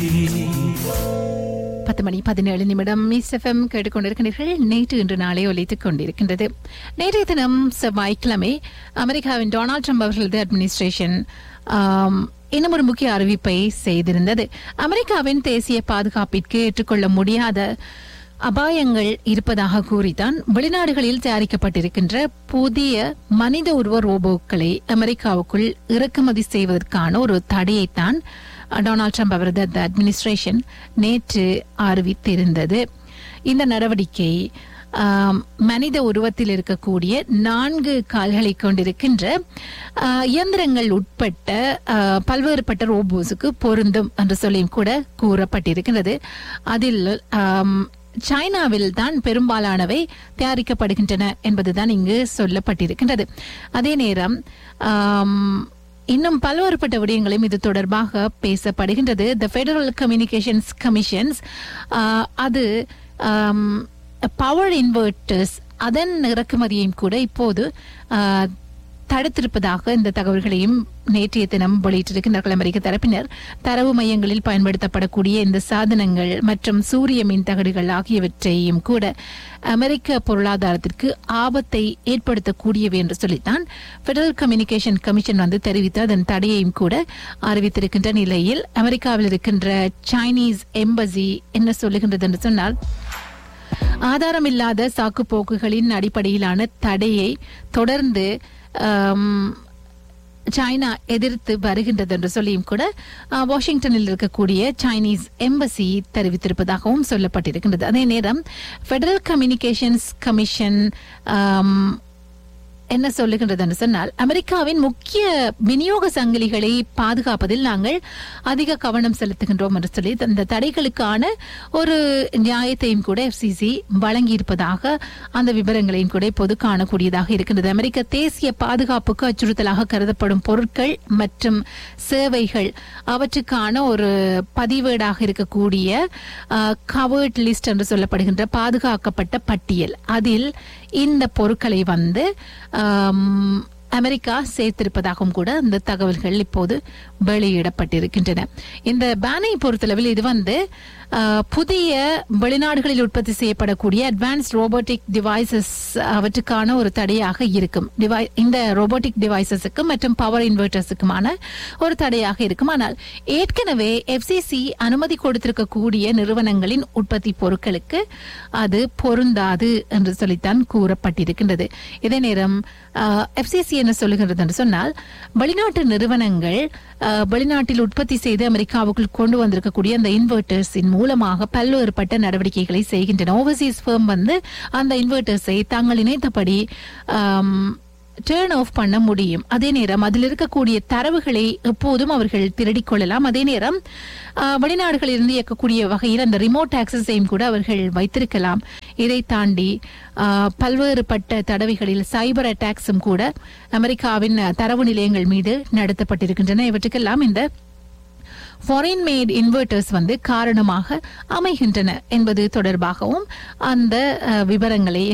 10:17 miss FM கேட்டுக்கொண்டிருக்கிறீர்கள். நேற்று இன்று நாளை ஒலித்துக் கொண்டிருக்கின்றது. நேற்றைய தினம் செவ்வாய்க்கிழமை அமெரிக்காவின் டொனால்ட் ட்ரம்ப் அவர்களது அட்மினிஸ்ட்ரேஷன் இன்னும் ஒரு முக்கிய அறிவிப்பை செய்திருந்தது. அமெரிக்காவின் தேசிய பாதுகாப்பிற்கு ஏற்றுக்கொள்ள முடியாத அபாயங்கள் இருப்பதாக கூறித்தான் வெளிநாடுகளில் தயாரிக்கப்பட்டிருக்கின்ற புதிய மனித உருவ ரோபோக்களை அமெரிக்காவுக்குள் இறக்குமதி செய்வதற்கான ஒரு தடையைத்தான் டொனால்ட் ட்ரம்ப் அவரது அட்மினிஸ்ட்ரேஷன் நேற்று அறிவித்திருந்தது. இந்த நடவடிக்கை மனித உருவத்தில் இருக்கக்கூடிய 4 கால்களை கொண்டிருக்கின்ற இயந்திரங்கள் உட்பட்ட பல்வேறுபட்ட ரோபோஸுக்கு பொருந்தும் என்று சொல்லியும் கூட கூறப்பட்டிருக்கிறது. அதில் சைனாவில் தான் பெரும்பாலானவை தயாரிக்கப்படுகின்றன என்பதுதான் இங்கு சொல்லப்பட்டிருக்கின்றது. அதே நேரம் இன்னும் பல்வேறுபட்ட விடயங்களும் இது தொடர்பாக பேசப்படுகின்றது. தி ஃபெடரல் கம்யூனிகேஷன்ஸ் கமிஷன்ஸ் அது பவர் இன்வெர்டர்ஸ் அதன் இறக்குமதியையும் கூட இப்போது தடுத்திருப்பதாக இந்த தகவல்களையும் நேற்றைய தினம் வெளியிட்டிருக்கின்றார்கள் அமெரிக்க தரப்பினர். தரவு மையங்களில் பயன்படுத்தப்படக்கூடிய இந்த சாதனங்கள் மற்றும் சூரிய மின் தகடுகள் ஆகியவற்றையும் கூட அமெரிக்க பொருளாதாரத்திற்கு ஆபத்தை ஏற்படுத்தக்கூடியவை என்று சொல்லித்தான் பெடரல் கம்யூனிகேஷன் கமிஷன் தெரிவித்து அதன் தடையையும் கூட அறிவித்திருக்கின்ற நிலையில் அமெரிக்காவில் இருக்கின்ற சைனீஸ் எம்பசி என்ன சொல்லுகின்றது என்று சொன்னால், ஆதாரமில்லாத சாக்குப்போக்குகளின் அடிப்படையிலான தடையை தொடர்ந்து சைனா எதிர்த்து வருகின்றது என்று சொல்லியும் கூட வாஷிங்டனில் இருக்கக்கூடிய சைனீஸ் எம்பசி தெரிவித்திருப்பதாகவும் சொல்லப்பட்டிருக்கின்றது. அதே நேரம் பெடரல் கம்யூனிகேஷன்ஸ் கமிஷன் என்ன சொல்லுகின்றது என்று சொன்னால், அமெரிக்காவின் முக்கிய விநியோக சங்கிலிகளை பாதுகாப்பதில் நாங்கள் அதிக கவனம் செலுத்துகின்றோம் என்று சொல்லி அந்த தடைகளுக்கான ஒரு நியாயத்தையும் கூட FCC வழங்கியிருப்பதாக அந்த விவரங்களையும் கூட இப்போது காணக்கூடியதாக இருக்கின்றது. அமெரிக்க தேசிய பாதுகாப்புக்கு அச்சுறுத்தலாக கருதப்படும் பொருட்கள் மற்றும் சேவைகள் அவற்றுக்கான ஒரு பதிவேடாக இருக்கக்கூடிய கவர்ட் லிஸ்ட் என்று சொல்லப்படுகின்ற பாதுகாக்கப்பட்ட பட்டியல், அதில் இந்த பொருட்களை அமெரிக்கா சேர்த்திருப்பதாகவும் கூட இந்த தகவல்கள் இப்போது வெளியிடப்பட்டிருக்கின்றன. இந்த பேனை பொறுத்தளவில் இது புதிய வெளிநாடுகளில் உற்பத்தி செய்யப்படக்கூடிய அட்வான்ஸ்ட் ரோபோட்டிக் டிவைசஸ் அவற்றுக்கான ஒரு தடையாக இருக்கும். இந்த ரோபோட்டிக் டிவைசஸுக்கு மற்றும் பவர் இன்வெர்டர்ஸுக்குமான ஒரு தடையாக இருக்கும். ஆனால் ஏற்கனவே FCC அனுமதி கொடுத்திருக்கக்கூடிய நிறுவனங்களின் உற்பத்தி பொருட்களுக்கு அது பொருந்தாது என்று சொல்லித்தான் கூறப்பட்டிருக்கின்றது. இதே நேரம் FCC என்ன சொல்லுகிறது என்று சொன்னால், வெளிநாட்டு நிறுவனங்கள் வெளிநாட்டில் உற்பத்தி செய்து அமெரிக்காவுக்குள் கொண்டு வந்திருக்கக்கூடிய அந்த இன்வெர்டர்ஸின் மூலமாக பல்வேறுபட்ட நடவடிக்கைகளை செய்கின்றன. ஓவர்சீஸ் ஃபர்ம் அந்த இன்வெர்டர்ஸை தாங்கள் இணைத்தபடி டர்ன் ஆஃப் பண்ண முடியும். அதே நேரம் அதில் இருக்கக்கூடிய தரவுகளை எப்போதும் அவர்கள் திருடிக் கொள்ளலாம். அதே நேரம் வெளிநாடுகளில் இருந்து இயக்கக்கூடிய வகையில் அந்த ரிமோட் ஆக்சஸையும் கூட அவர்கள் வைத்திருக்கலாம். இதை தாண்டி பல்வேறுபட்ட தடவைகளில் சைபர் அட்டாக்ஸும் கூட அமெரிக்காவின் தரவு நிலையங்கள் மீது நடத்தப்பட்டிருக்கின்றன. இவற்றுக்கெல்லாம் இந்த ஃபாரின் மேட் இன்வெர்டர்ஸ் காரணமாக அமைகின்றன என்பது தொடர்பாகவும் அந்த விவரங்களை